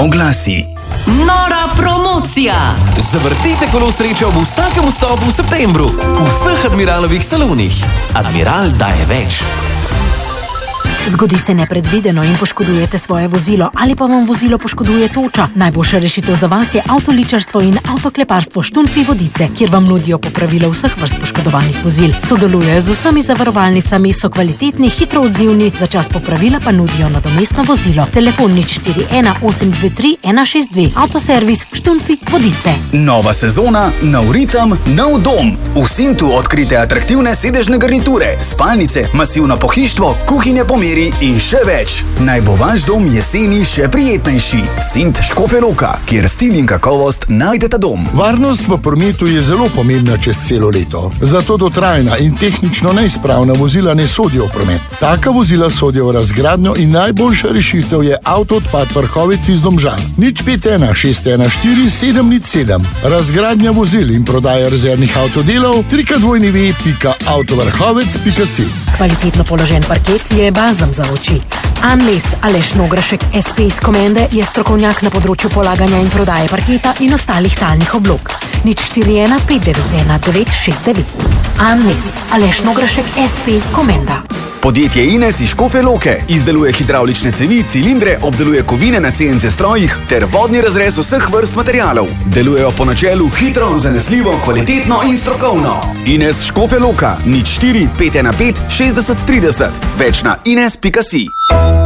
Oglasi. Nora promocija! Zavrtite kolo sreče ob vsakem vstopu v septembru v vseh Admiralovih salonih. Admiral daje več. Zgodi se nepredvideno in poškodujete svoje vozilo ali pa vam vozilo poškoduje toča. Najboljša rešitev za vas je avtoličarstvo in avtokleparstvo Štunfi Vodice, kjer vam nudijo popravilo vseh vrst poškodovanih vozil. Sodelujejo z vsemi zavarovalnicami, so kvalitetni, hitro odzivni, za čas popravila pa nudijo nadomestno vozilo. Telefon 041 823 162. Avtoservis Štunfi Vodice. Nova sezona, nov ritem, nov dom. V Sintu odkrite atraktivne sedežne garniture, spalnice, masivno pohištvo, kuhinje po meri in še več. Naj bo vaš dom jeseni še prijetnejši. Sint Škofja Loka, kjer stil in kakovost najdete dom. Varnost v prometu je zelo pomembna čez celo leto. Zato dotrajna in tehnično neizpravna vozila ne sodijo v promet. Taka vozila sodijo v razgradnjo in najboljša rešitev je Avtoodpad Vrhovec iz Domžal. 051 614 707. Razgradnja vozil in prodaja rezervnih avtodelov www.avtovrhovec.si. Kvalitetno položen parket je balzam za oči. Anles Aleš Nograšek SP iz Komende je strokovnjak na področju polaganja in prodaje parketa in ostalih talnih oblog. 041 591 969. Anles Aleš Nograšek SP Komenda. Podjetje Ines iz Škofje Loke izdeluje hidravlične cevi, cilindre, obdeluje kovine na CNC strojih ter vodni razrez vseh vrst materialov. Delujejo po načelu hitro, zanesljivo, kvalitetno in strokovno. Ines Škofja Loka 04 515 60 30. Več na ines.si.